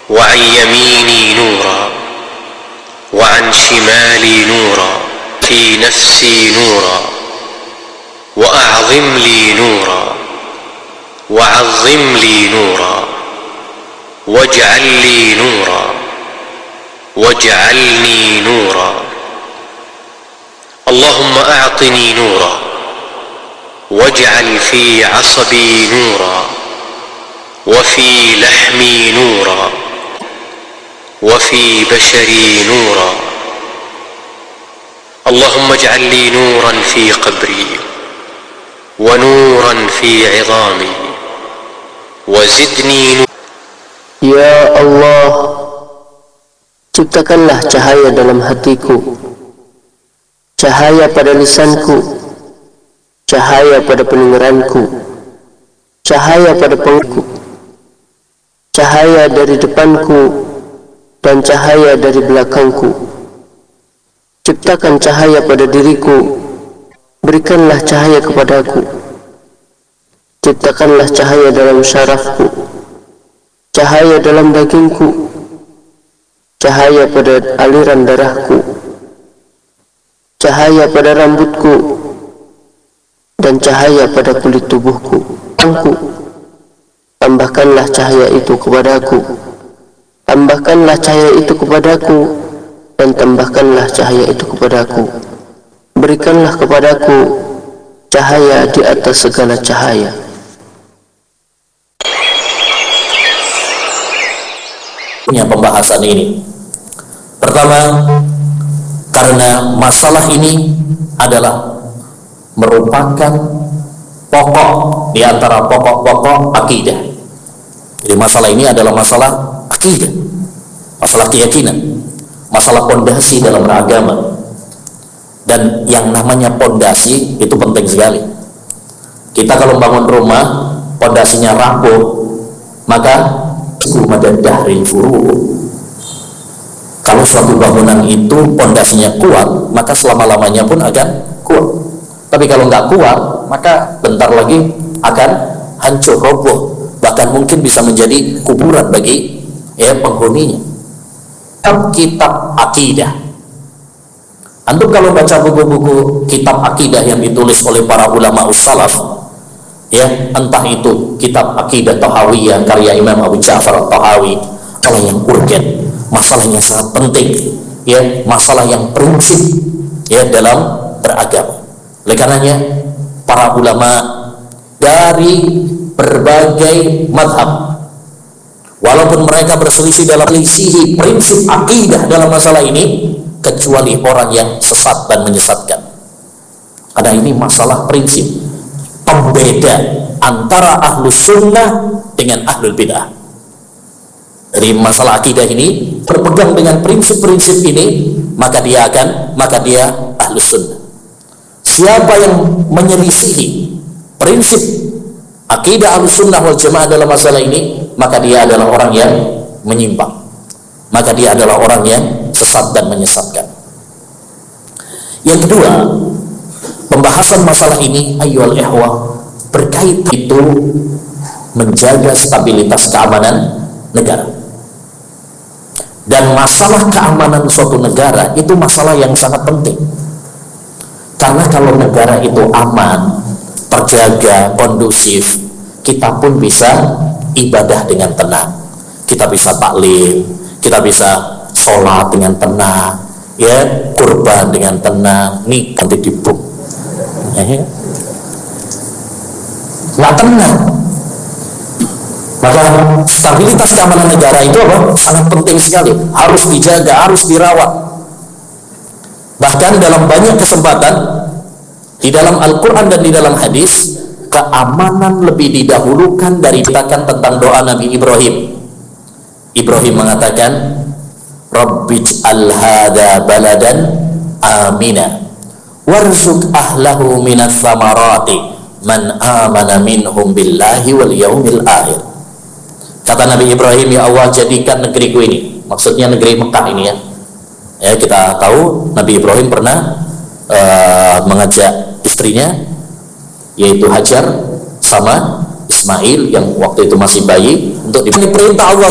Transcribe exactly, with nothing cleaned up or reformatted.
وعن يميني نورا وعن شمالي نورا في نفسي نورا وأعظم لي نورا وعظم لي نورا واجعل لي نورا واجعلني نورا اللهم أعطني نورا واجعل في عصبي نورا وفي لحمي نورا وفي بشري نورا اللهم اجعل لي نورا في قبري ونورا في عظامي وزدني نورا. Ya Allah, ciptakanlah cahaya dalam hatiku, cahaya pada lisanku, cahaya pada pendengaranku, cahaya pada penglihataanku, cahaya dari depanku dan cahaya dari belakangku. Ciptakan cahaya pada diriku, berikanlah cahaya kepadaku. Ciptakanlah cahaya dalam syarafku, cahaya dalam dagingku, cahaya pada aliran darahku, cahaya pada rambutku, dan cahaya pada kulit tubuhku. Tambahkanlah cahaya itu kepadaku, tambahkanlah cahaya itu kepadaku, dan tambahkanlah cahaya itu kepadaku. Berikanlah kepadaku cahaya di atas segala cahaya. Pembahasan ini pertama, karena masalah ini adalah merupakan pokok di antara pokok-pokok akidah. Jadi masalah ini adalah masalah akidah, masalah keyakinan, masalah pondasi dalam beragama. Dan yang namanya pondasi itu penting sekali. Kita kalau bangun rumah pondasinya rapuh, maka madadahri furu. Kalau suatu bangunan itu pondasinya kuat, maka selama-lamanya pun akan kuat. Tapi kalau nggak kuat, maka bentar lagi akan hancur, roboh, bahkan mungkin bisa menjadi kuburan bagi ya penghuninya. Kitab akidah, antum kalau baca buku-buku kitab akidah yang ditulis oleh para ulama ussalaf, ya, entah itu kitab akidah Tahawiyah karya Imam Abu Ja'far Tahawi, masalah yang urgen, masalahnya sangat penting, ya, masalah yang prinsip ya dalam beragama. Oleh karenanya para ulama dari berbagai madhab, walaupun mereka berselisih dalam selisih prinsip akidah dalam masalah ini, kecuali orang yang sesat dan menyesatkan, karena ini masalah prinsip pembeda antara ahlus sunnah dengan ahlul bid'ah. Dari masalah akidah ini, berpegang dengan prinsip-prinsip ini, maka dia akan, maka dia ahlus sunnah. Siapa yang menyelisihi prinsip akidah ahlus sunnah wal jamaah dalam masalah ini, maka dia adalah orang yang menyimpang, maka dia adalah orang yang sesat dan menyesatkan. Yang kedua, pembahasan masalah ini ayyuhal ikhwah berkait itu menjaga stabilitas keamanan negara. Dan masalah keamanan suatu negara itu masalah yang sangat penting. Karena kalau negara itu aman, terjaga, kondusif, kita pun bisa ibadah dengan tenang. Kita bisa taklim, kita bisa sholat dengan tenang, ya, kurban dengan tenang, nih nanti dibuk. Nggak tenang. Maka stabilitas keamanan negara itu apa? Sangat penting sekali, harus dijaga, harus dirawat. Bahkan dalam banyak kesempatan di dalam Al-Quran dan di dalam hadis, keamanan lebih didahulukan dari dikatakan tentang doa Nabi Ibrahim. Ibrahim mengatakan, Rabbij'al hadha baladan amina warzuq ahlahu minats thamarati man amana minhum billahi wal yaumil akhir. Kata Nabi Ibrahim, ya Allah, jadikan negeriku ini, maksudnya negeri Mekah ini ya. Ya, kita tahu Nabi Ibrahim pernah uh, mengajak istrinya, yaitu Hajar sama Ismail yang waktu itu masih bayi, untuk diperintah Allah